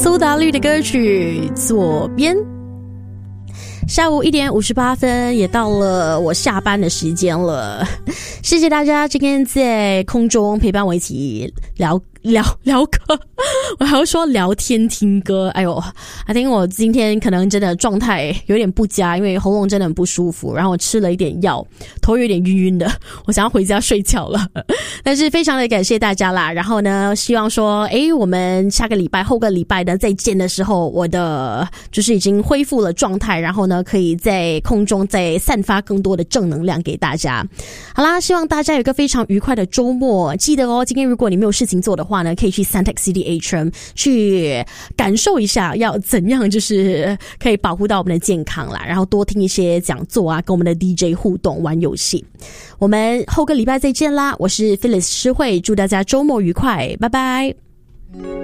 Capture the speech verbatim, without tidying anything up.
苏打绿的歌曲《左边》。下午一点五十八分，也到了我下班的时间了。谢谢大家今天在空中陪伴我一起聊聊聊歌，我还要说聊天听歌。哎呦 I think 我今天可能真的状态有点不佳，因为喉咙真的很不舒服，然后我吃了一点药，头有点晕晕的，我想要回家睡觉了。但是非常的感谢大家啦，然后呢希望说诶我们下个礼拜后个礼拜呢再见的时候，我的就是已经恢复了状态，然后呢可以在空中再散发更多的正能量给大家。好啦，希望大家有一个非常愉快的周末。记得哦，今天如果你没有事情做的话呢，可以去 Suntec C D H M 去感受一下要怎样就是可以保护到我们的健康啦，然后多听一些讲座啊，跟我们的 D J 互动玩游戏。我们后个礼拜再见啦，我是 Phyllis 诗慧，祝大家周末愉快，拜拜。